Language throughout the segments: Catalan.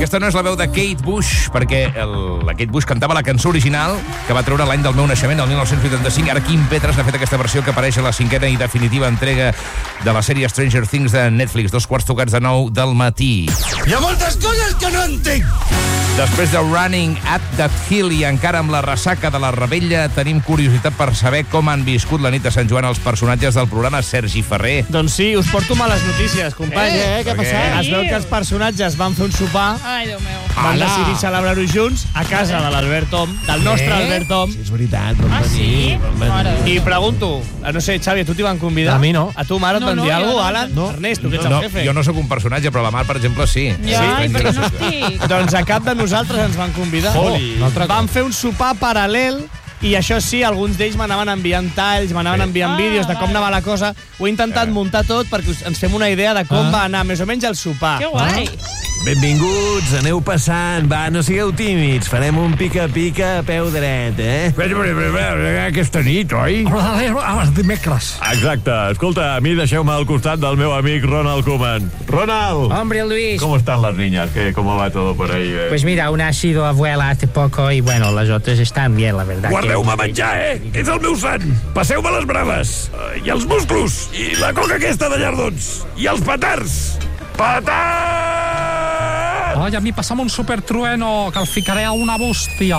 Aquesta no és la veu de Kate Bush, perquè la Kate Bush cantava la cançó original que va treure l'any del meu naixement, el 1985. Ara Kim Petras ha fet aquesta versió que apareix a la 5ª i definitiva entrega de la sèrie Stranger Things de Netflix, 2:15 del matí. Hi ha moltes coses que no entenc. Després de Running Up That Hill i encara amb la ressaca de la Rebella, tenim curiositat per saber com han viscut la nit de Sant Joan els personatges del programa. Sergi Ferrer. Doncs sí, us porto males notícies, companys. Què ha passat? Es veu que els personatges van fer un sopar, Ai, Déu meu. van decidir celebrar-ho junts a casa de l'Albert Tom, del nostre Albert Tom. Sí, és veritat. Sí? I pregunto, no sé, Xavi, a tu t'hi van convidar? A mi no. A tu, mare, et van dir alguna cosa, Alan? No. Ernest, tu que ets el No, jefe. jo no sóc un personatge, però la Mar, per exemple, sí. Ai, perquè no estic. Doncs a cap de nosaltres ens van convidar. Vam fer un sopar paral·lel i això sí, alguns d'ells m'anaven enviant talls, m'anaven enviant vídeos de com anava la cosa. Ho he intentat muntar tot perquè ens fem una idea de com va anar més o menys el sopar. Que guai. Benvinguts, aneu passant. Va, no sigueu tímids. Farem un pica-pica a peu dret, Aquesta nit, oi? Els dimecres. Exacte. Escolta, a mi deixeu-me al costat del meu amic Ronald Koeman. Ronald! Hombre, Luis. ¿Cómo están las niñas? ¿Cómo va todo por ahí? Pues mira, una ha sido abuela hace poco y bueno, las otras están bien, la verdad. Guardeu-me a menjar, És el meu sant. Passeu-me les braves. I els musclos. I la coca aquesta de llardons. I els petards. Petards! Ay, a mí pasamos un super trueno que el ficaré a una bústia.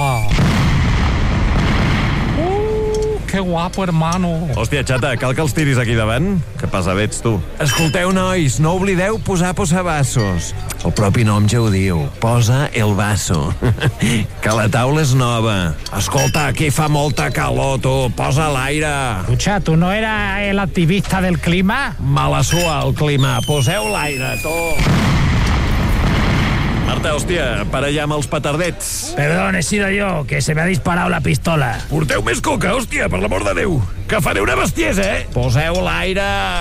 Que guapo, hermano. Hòstia, xata, cal que els tiris aquí davant? Que pesavets, tu. Escolteu, nois, no oblideu posar posavassos. El propi nom ja ho diu. Posa el vaso. Que la taula és nova. Escolta, aquí fa molta calor, tu. Posa l'aire. Escucha, ¿tú no eras el activista del clima? Me la sua el clima. Poseu l'aire, tu. Marta, hòstia, para allà amb els petardets. Perdón, he sido yo, que se me ha disparado la pistola. Porteu més coca, hòstia, per l'amor de Déu. Que faré una bestiesa, Poseu l'aire.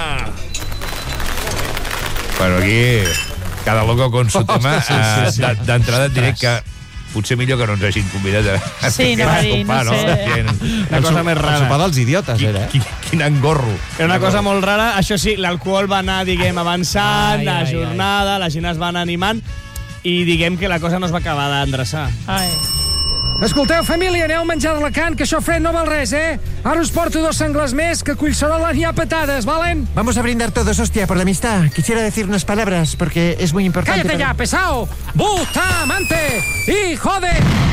Bueno, aquí cada loco con su tema. D'entrada et diré que potser millor que no ens hagin convidat a Sí, no va dir, no sé. Una cosa més rara. El sopar dels idiotes, era. Quin engorro. Era una cosa molt rara. Això sí, l'alcohol va anar, diguem, avançant, la jornada, la gent es va anar animant, i diguem que la cosa no es va acabar d'endreçar. Ai. Escolteu, família, aneu a menjar d'Alacant, que això fred no val res, Ara us porto 2 sengles més, que Collserola n'hi ha patades, ¿valen? Vamos a brindar todos, hostia, por la amistad. Quisiera decir unas palabras, porque es muy importante. Cállate ya, pesao! Bustamante! ¡Hijo de...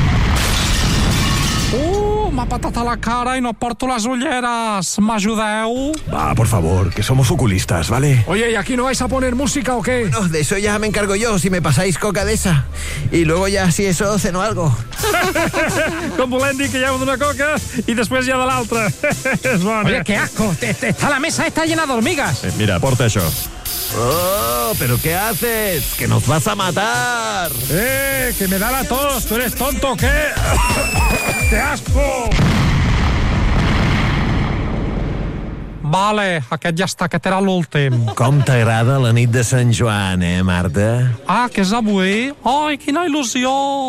m'ha patat a la cara i no porto les ulleres. ¿M'ajudeu? Va, por favor, que somos oculistas, ¿vale? Oye, ¿y aquí no vais a poner música o qué? No, de eso ya me encargo yo, si me pasáis coca de esa. Y luego ya, si eso, ceno algo. Com volem dir que hi ha d'una coca i després hi ha de l'altra. És bona. Oye, qué asco. Está la mesa está llena de hormigas. Mira, porta això. Oh, ¿pero qué haces? ¡Que nos vas a matar! Que me da la tos. ¿Tú eres tonto o qué? ¡Qué asco! Vale, aquest ja està, aquest era l'últim. Com t'agrada la nit de Sant Joan, Marta? Ah, que és avui? Ai, quina il·lusió!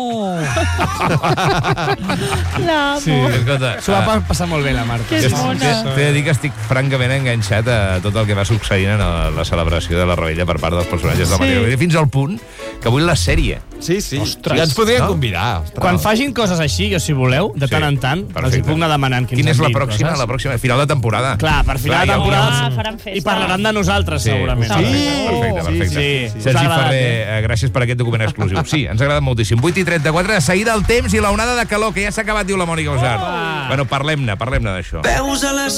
Sí, escolta, S'ho va passar molt bé, la Marta. Que és bona. t'he de dir que estic francament enganxat a tot el que va succeint en la celebració de la Rebella per part dels personatges del Matí. Fins al punt que avui la sèrie. Sí. Ostres. Ja ens podrien convidar. Quan facin coses així, jo si voleu, de tant en tant, els hi puc anar demanant que ens Quina és la enviïn pròxima? coses. La pròxima, final de temporada. Clar, per final de temporada faran festa. i parlaran de nosaltres, segurament. Perfecte. Sí. Sergi Ferrer, gràcies per aquest document exclusiu. Sí, ens ha agradat moltíssim. 8:34, de seguida el temps i l'onada de calor, que ja s'ha acabat, diu la Mònica Usart. Bueno, parlem-ne d'això. Veus a les